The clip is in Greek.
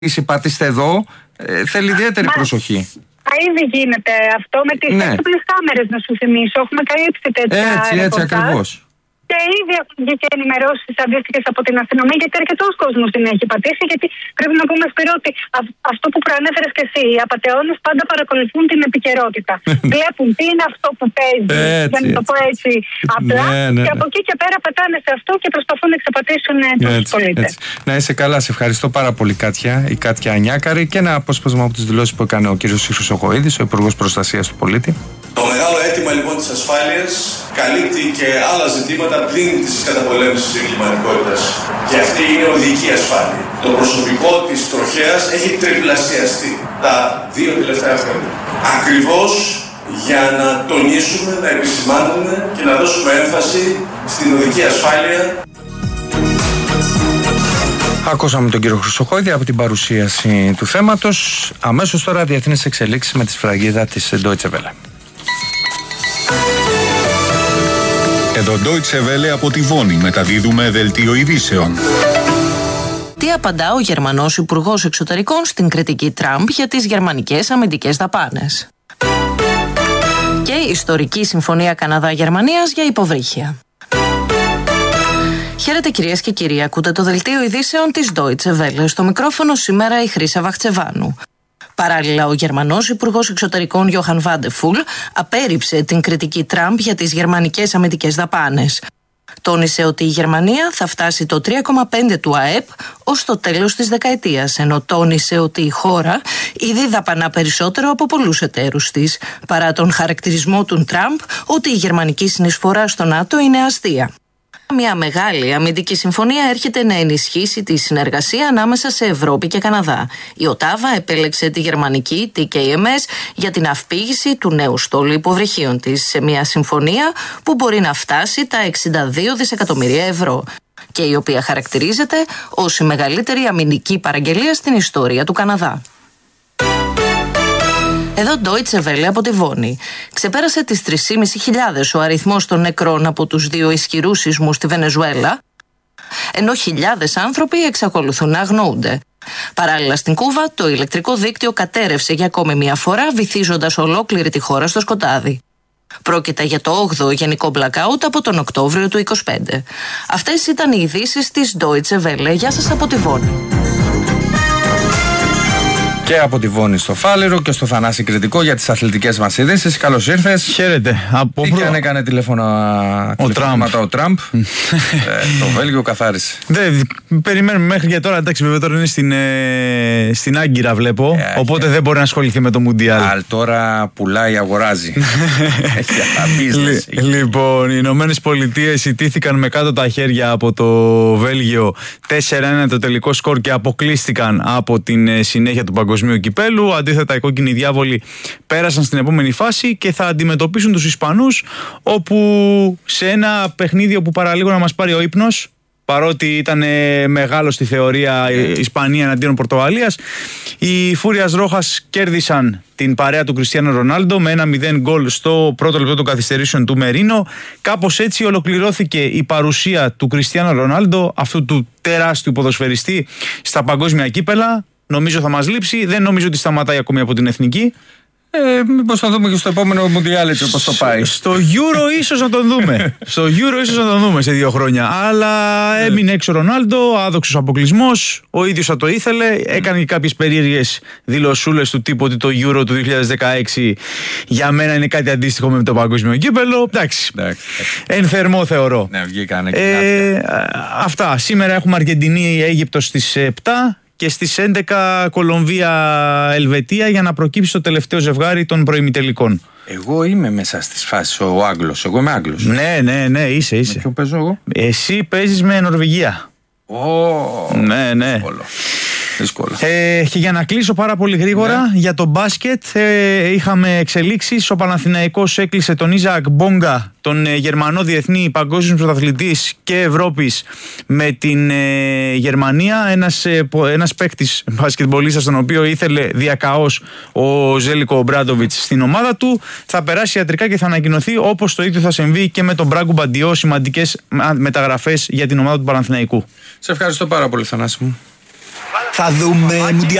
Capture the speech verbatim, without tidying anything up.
πατήστε εδώ, ε, θέλει ιδιαίτερη Μα, προσοχή. Ήδη γίνεται αυτό με τις ναι. έξυπνες κάμερες, να σου θυμίσω. Έχουμε καλύψει τέτοια Έτσι, έτσι ακριβώς. Και ήδη έχουν βγει και ενημερώσεις αντίστοιχες από την αστυνομία, γιατί αρκετός κόσμος την έχει πατήσει. Γιατί πρέπει να πούμε, Σπύρο, ότι αυτό που προανέφερες και εσύ, οι απατεώνες πάντα παρακολουθούν την επικαιρότητα. Βλέπουν τι είναι αυτό που παίζει, έτσι, για να το πω έτσι απλά, ναι, ναι, και από εκεί και πέρα πετάνε σε αυτό και προσπαθούν να εξαπατήσουν τους πολίτες. Να είσαι καλά, σε ευχαριστώ πάρα πολύ, Κάτια, η Κάτια Ανιάκαρη, και ένα απόσπασμα από τις δηλώσεις που έκανε ο κύριος Χρυσοχοΐδης, ο Υπουργός Προστασίας του Πολίτη. Το μεγάλο αίτημα λοιπόν της ασφάλειας καλύπτει και άλλα ζητήματα πλην της καταπολέμησης της εγκληματικότητας. Και αυτή είναι οδική ασφάλεια. Το προσωπικό της τροχέας έχει τριπλασιαστεί τα δύο τελευταία χρόνια. Ακριβώς για να τονίσουμε, να επισημάνουμε και να δώσουμε έμφαση στην οδική ασφάλεια. Ακούσαμε τον κύριο Χρυσοχοΐδη από την παρουσίαση του θέματος. Αμέσως τώρα διεθνείς εξελίξεις με τη σφραγίδα της Deutsche Welle. Εδώ Deutsche Welle από τη Βόνη, μεταδίδουμε δελτίο ειδήσεων. Τι απαντά ο Γερμανός Υπουργός Εξωτερικών στην κριτική Τραμπ για τις γερμανικές αμυντικές δαπάνες. Και ιστορική συμφωνία Καναδά-Γερμανίας για υποβρύχια. Χαίρετε κυρίες και κύριοι, ακούτε το δελτίο ειδήσεων της Deutsche Welle. Στο μικρόφωνο σήμερα η Χρύσα Βαχτσεβάνου. Παράλληλα, ο Γερμανός Υπουργός Εξωτερικών Johann Vadeful απέρριψε την κριτική Τραμπ για τις γερμανικές αμυντικές δαπάνες. Τόνισε ότι η Γερμανία θα φτάσει το τρία κόμμα πέντε του ΑΕΠ ως το τέλος της δεκαετίας, ενώ τόνισε ότι η χώρα ήδη δαπανά περισσότερο από πολλούς εταίρους της, παρά τον χαρακτηρισμό του Τραμπ ότι η γερμανική συνεισφορά στο ΝΑΤΟ είναι αστεία. Μια μεγάλη αμυντική συμφωνία έρχεται να ενισχύσει τη συνεργασία ανάμεσα σε Ευρώπη και Καναδά. Η Οτάβα επέλεξε τη γερμανική τι κέι εμ ες για την αυπήγηση του νέου στόλου υποβρυχίων της σε μια συμφωνία που μπορεί να φτάσει τα εξήντα δύο δισεκατομμύρια ευρώ και η οποία χαρακτηρίζεται ως η μεγαλύτερη αμυντική παραγγελία στην ιστορία του Καναδά. Εδώ Deutsche Welle από τη Βόνη. Ξεπέρασε τις τρεις χιλιάδες πεντακόσιους ο αριθμός των νεκρών από τους δύο ισχυρούς σεισμούς στη Βενεζουέλα, ενώ χιλιάδες άνθρωποι εξακολουθούν να αγνοούνται. Παράλληλα στην Κούβα, το ηλεκτρικό δίκτυο κατέρρευσε για ακόμη μια φορά, βυθίζοντας ολόκληρη τη χώρα στο σκοτάδι. Πρόκειται για το όγδοο γενικό blackout από τον Οκτώβριο του είκοσι πέντε. Αυτές ήταν οι ειδήσεις της Deutsche Welle. Γεια σας από τη Βόνη. Και από τη Βόνη στο Φάληρο και στο Θανάση Κρητικό για τις αθλητικές μας ειδήσεις. Καλώς ήρθες. Χαίρετε. Από Τι προ... και αν έκανε τηλέφωνο ο Τραμπ. Ο Τραμπ. ε, το Βέλγιο καθάρισε. Δεν, περιμένουμε μέχρι και τώρα. Εντάξει, βέβαια τώρα είναι στην, ε, στην Άγκυρα, βλέπω. Ε, οπότε και... δεν μπορεί να ασχοληθεί με το Μουντιάλ. Αλ τώρα πουλάει, αγοράζει. Λ, λοιπόν, οι Ηνωμένες Πολιτείες ιτήθηκαν με κάτω τα χέρια από το Βέλγιο τέσσερα ένα το τελικό σκορ και αποκλείστηκαν από την συνέχεια του παγκοσμίου κυπέλου. Αντίθετα, οι κόκκινοι διάβολοι πέρασαν στην επόμενη φάση και θα αντιμετωπίσουν τους Ισπανούς, όπου σε ένα παιχνίδι όπου παραλίγο να μας πάρει ο ύπνος, παρότι ήταν μεγάλο στη θεωρία η Ισπανία εναντίον Πορτογαλίας, οι Φούριας Ρόχας κέρδισαν την παρέα του Κριστιάνο Ρονάλντο με ένα μηδέν γκολ στο πρώτο λεπτό των καθυστερήσεων του Μερίνο. Κάπως έτσι ολοκληρώθηκε η παρουσία του Κριστιάνο Ρονάλντο, αυτού του τεράστιου ποδοσφαιριστή, στα παγκόσμια κύπελα. Νομίζω θα μας λείψει. Δεν νομίζω ότι σταματάει ακόμη από την εθνική. Ε, μήπως θα δούμε και στο επόμενο Μουντιάλ, έτσι όπως το πάει. Στο Euro ίσως να τον δούμε. Στο Euro ίσως να τον δούμε σε δύο χρόνια. Αλλά έμεινε έξω ο Ρονάλντο, άδοξος αποκλεισμός. Ο ίδιος θα το ήθελε. Έκανε και κάποιες περίεργες δηλωσούλες του τύπου ότι το Euro του δύο χιλιάδες δεκαέξι για μένα είναι κάτι αντίστοιχο με το παγκόσμιο κύπελο. Εντάξει. Εν θερμό θεωρώ. Ναι, βγήκανε ε, αυτά. Σήμερα έχουμε Αργεντινή Αίγυπτος στις επτά. Και στις έντεκα Κολομβία-Ελβετία για να προκύψει το τελευταίο ζευγάρι των προημιτελικών. Εγώ είμαι μέσα στις φάσεις, ο Άγγλος. Εγώ είμαι Άγγλος. Ναι, ναι, ναι, είσαι, είσαι. Με ποιο παίζω εγώ? Εσύ παίζεις με Νορβηγία. Oh, ναι, ναι. Δύσκολο. Δύσκολο. Ε, και για να κλείσω πάρα πολύ γρήγορα, ναι, για το μπάσκετ ε, είχαμε εξελίξεις. Ο Παναθηναϊκός έκλεισε τον Ιζακ Μπόγκα, τον ε, Γερμανό διεθνή παγκόσμιο πρωταθλητής και Ευρώπης, με την ε, Γερμανία. Ένας, ε, ένας παίκτης μπασκετμπολίστας, τον οποίο ήθελε διακαώς ο Ζέλικο Μπράντοβιτς στην ομάδα του, θα περάσει ιατρικά και θα ανακοινωθεί, όπως το ίδιο θα συμβεί και με τον Μπράγκο Μπαντιό. Σημαντικές μεταγραφές για την ομάδα του Παναθηναϊκού. Σε ευχαριστώ πάρα πολύ, Θανάση μου. Θα δούμε